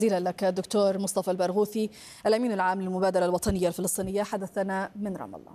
جزيلا لك دكتور مصطفى البرغوثي، الأمين العام للمبادرة الوطنية الفلسطينية، حدثنا من رام الله.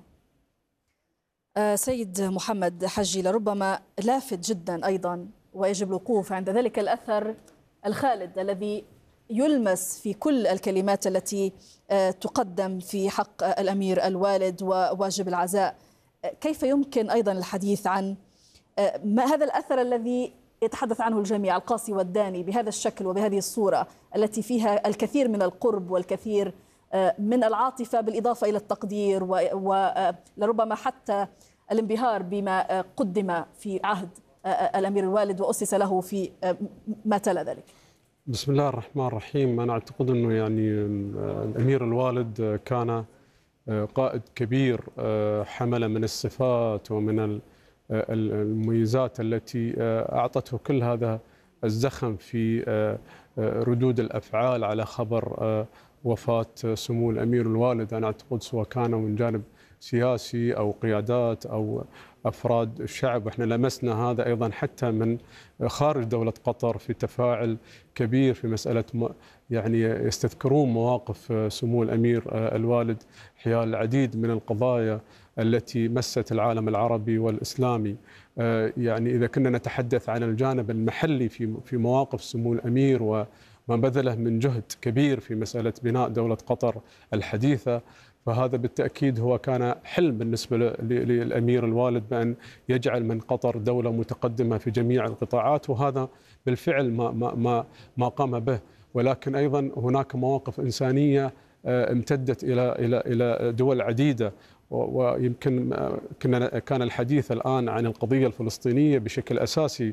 سيد محمد حجي، لربما لافت جدا أيضا ويجب الوقوف عند ذلك الأثر الخالد الذي يلمس في كل الكلمات التي تقدم في حق الأمير الوالد وواجب العزاء. كيف يمكن أيضا الحديث عن هذا الأثر الذي يتحدث عنه الجميع، القاسي والداني، بهذا الشكل وبهذه الصورة التي فيها الكثير من القرب والكثير من العاطفة بالإضافة إلى التقدير ولربما حتى الانبهار بما قدم في عهد الأمير الوالد وأسس له في ما تلا ذلك؟ بسم الله الرحمن الرحيم. أنا أعتقد أنه الأمير الوالد كان قائد كبير، حمل من الصفات ومن المميزات التي أعطته كل هذا الزخم في ردود الأفعال على خبر وفاة سمو الأمير الوالد. أنا أعتقد سواء كان من جانب سياسي أو قيادات أو أفراد الشعب، احنا لمسنا هذا أيضا حتى من خارج دولة قطر في تفاعل كبير في مسألة يستذكرون مواقف سمو الأمير الوالد حيال العديد من القضايا التي مست العالم العربي والإسلامي. إذا كنا نتحدث عن الجانب المحلي في مواقف سمو الأمير وما بذله من جهد كبير في مسألة بناء دولة قطر الحديثة، فهذا بالتأكيد هو كان حلم بالنسبة للأمير الوالد بأن يجعل من قطر دولة متقدمة في جميع القطاعات، وهذا بالفعل ما قام به. ولكن أيضا هناك مواقف إنسانية امتدت إلى دول عديدة، ويمكن كان الحديث الآن عن القضية الفلسطينية بشكل أساسي.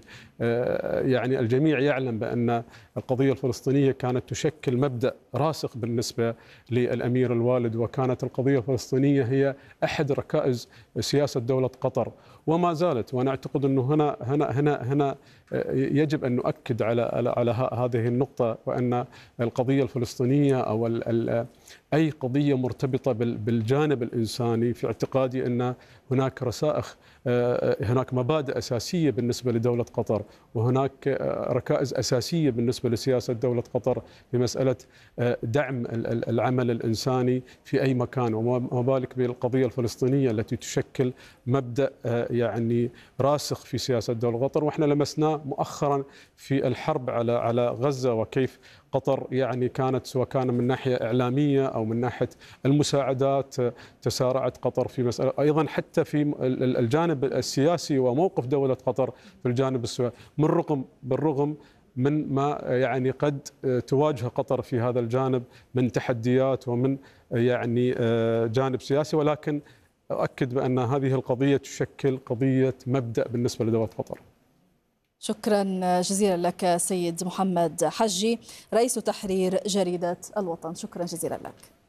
الجميع يعلم بأن القضية الفلسطينية كانت تشكل مبدأ راسخ بالنسبة للأمير الوالد، وكانت القضية الفلسطينية هي أحد ركائز سياسة دولة قطر وما زالت. وأنا أعتقد أنه هنا يجب أن نؤكد على هذه النقطة، وأن القضية الفلسطينية أو أي قضية مرتبطة بالجانب الإنساني، في اعتقادي أن هناك رسائخ، هناك مبادئ أساسية بالنسبة لدولة قطر، وهناك ركائز أساسية بالنسبة لسياسة دولة قطر في مسألة دعم العمل الإنساني في أي مكان، وما بالك بالقضية الفلسطينية التي تشكل مبدأ راسخ في سياسة دولة قطر. وإحنا لمسناه مؤخرا في الحرب على غزة، وكيف قطر كانت سواء كان من ناحية إعلامية أو من ناحية المساعدات تسارعت قطر في مسألة، أيضا حتى في الجانب السياسي وموقف دولة قطر في الجانب السياسي، بالرغم من ما قد تواجه قطر في هذا الجانب من تحديات ومن جانب سياسي، ولكن أؤكد بأن هذه القضية تشكل قضية مبدأ بالنسبة لدولة قطر. شكرا جزيلا لك سيد محمد حجي، رئيس تحرير جريدة الوطن. شكرا جزيلا لك.